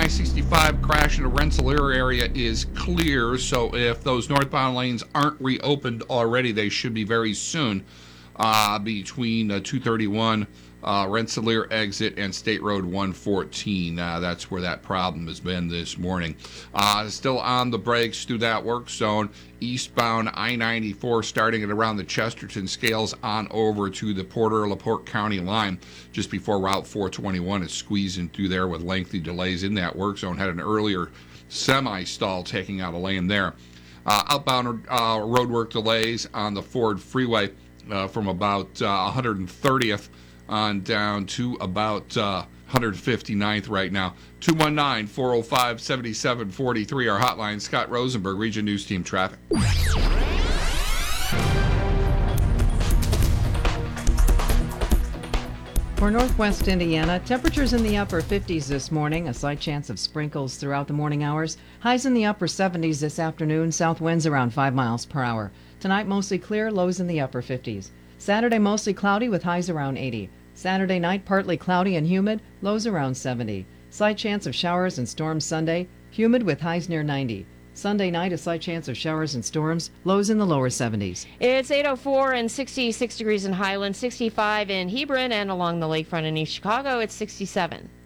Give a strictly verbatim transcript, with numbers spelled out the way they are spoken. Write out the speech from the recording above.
I sixty-five crash in the Rensselaer area is clear, so if those northbound lanes aren't reopened already, they should be very soon uh, between uh, two thirty-one uh, Rensselaer exit and State Road one fourteen. Uh, that's where that problem has been this morning. Uh, still on the brakes through that work zone. Eastbound I ninety-four starting at around the Chesterton Scales on over to the Porter-LaPorte County line just before Route four twenty-one is squeezing through there with lengthy delays in that work zone. Had an earlier semi-stall taking out a lane there. Uh, outbound uh, roadwork delays on the Ford Freeway uh, from about uh, one hundred thirtieth on down to about uh, one hundred fifty-ninth right now. two one nine, four oh five, seven seven four three, our hotline. Scott Rosenberg, Region News Team Traffic. For northwest Indiana, temperatures in the upper fifties this morning, a slight chance of sprinkles throughout the morning hours. Highs in the upper seventies this afternoon, south winds around five miles per hour. Tonight mostly clear, lows in the upper fifties. Saturday mostly cloudy with highs around eighty. Saturday night partly cloudy and humid, lows around seventy. Slight chance of showers and storms Sunday, humid with highs near ninety. Sunday night, a slight chance of showers and storms, lows in the lower seventies. It's eight oh four and sixty-six degrees in Highland, sixty-five in Hebron, and along the lakefront in East Chicago, it's sixty-seven.